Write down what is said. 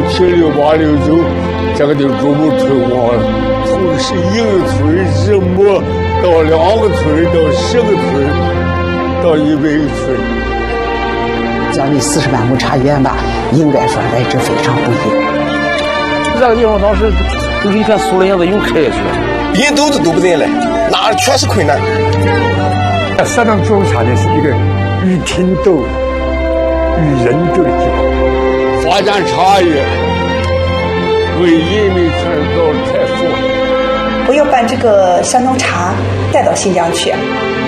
76、86就这个就逐步推广了，从1个村这么到2个村，到10个村，到100个村。 将近40万亩茶园吧，应该说来之非常不易。 这个地方当时就是一片树林子又开下去了， 人都不进来，那全是困难。 山东种茶呢是一个与天斗、与人斗的地方。 发展茶叶，为人民创造财富。 我要把这个山东茶带到新疆去。